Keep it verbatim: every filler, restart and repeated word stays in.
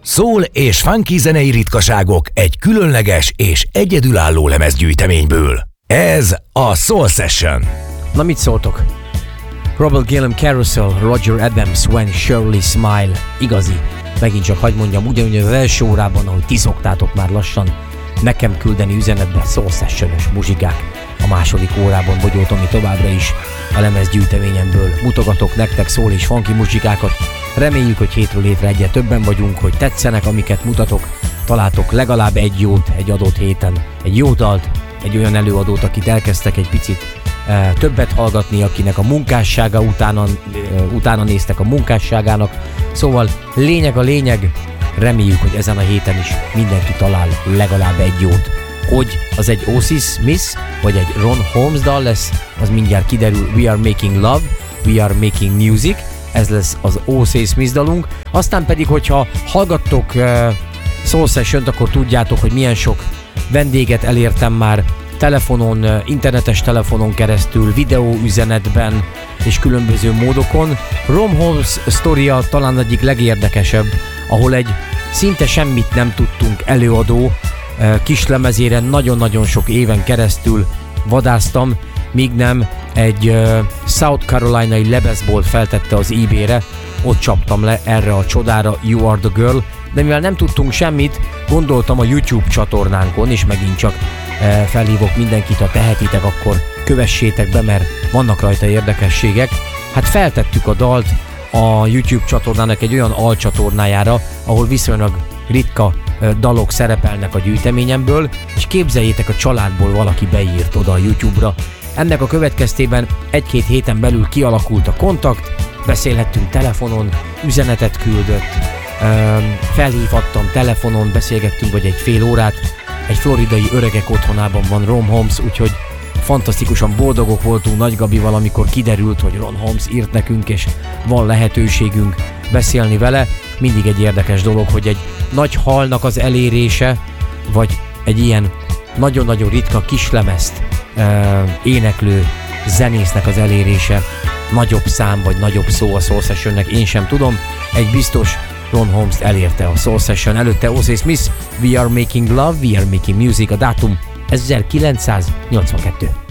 Soul és funky zenei ritkaságok egy különleges és egyedülálló lemezgyűjteményből. Ez a Soul Session. Na mit szóltok? Robert Gillen Carousel, Roger Adams, When Shirley Smile. Igazi. Megint csak hagyd mondjam, ugyanúgy az első órában, ahogy ti szoktátok már lassan nekem küldeni üzenetbe Soul Session-ös muzsikák. A második órában bogyótom mi továbbra is a lemezgyűjteményemből. Mutogatok nektek szól és funky muzsikákat. Reméljük, hogy hétről hétre egyre többen vagyunk, hogy tetszenek, amiket mutatok. Találtok legalább egy jót egy adott héten, egy jó dalt, egy olyan előadót, akit elkezdtek egy picit e, többet hallgatni, akinek a munkássága utána, e, utána néztek a munkásságának. Szóval lényeg a lényeg, reméljük, hogy ezen a héten is mindenki talál legalább egy jót. Hogy az egy Ozzy Smith, vagy egy Ron Holmes dal lesz, az mindjárt kiderül. We are making love, we are making music. Ez lesz az Ozzy Smith dalunk. Aztán pedig, hogyha hallgattok uh, Soul Session-t, akkor tudjátok, hogy milyen sok vendéget elértem már telefonon, uh, internetes telefonon keresztül, videóüzenetben és különböző módokon. Ron Holmes sztoria talán egyik legérdekesebb, ahol egy szinte semmit nem tudtunk előadó uh, kislemezére nagyon-nagyon sok éven keresztül vadáztam, míg nem egy uh, South Carolina-i lemezbolt feltette az eBay-re, ott csaptam le erre a csodára, You Are The Girl, de mivel nem tudtunk semmit, gondoltam a YouTube csatornánkon, és megint csak uh, felhívok mindenkit, ha tehetitek, akkor kövessétek be, mert vannak rajta érdekességek. Hát feltettük a dalt a YouTube csatornának egy olyan alcsatornájára, ahol viszonylag ritka uh, dalok szerepelnek a gyűjteményemből, és képzeljétek, a családból valaki beírt oda a YouTube-ra. Ennek a következtében egy-két héten belül kialakult a kontakt, beszélhettünk telefonon, üzenetet küldött, felhívhattam telefonon, beszélgettünk vagy egy fél órát. Egy floridai öregek otthonában van Ron Holmes, úgyhogy fantasztikusan boldogok voltunk Nagy Gabival, amikor kiderült, hogy Ron Holmes írt nekünk, és van lehetőségünk beszélni vele. Mindig egy érdekes dolog, hogy egy nagy halnak az elérése, vagy egy ilyen nagyon-nagyon ritka kislemezt Uh, éneklő zenésznek az elérése, nagyobb szám vagy nagyobb szó a Soul Sessionnek, én sem tudom. Egy biztos, Ron Holmes elérte a Soul Session, előtte Ozzy Smith, We Are Making Love, We Are Making Music, a dátum ezerkilencszáznyolcvankettő.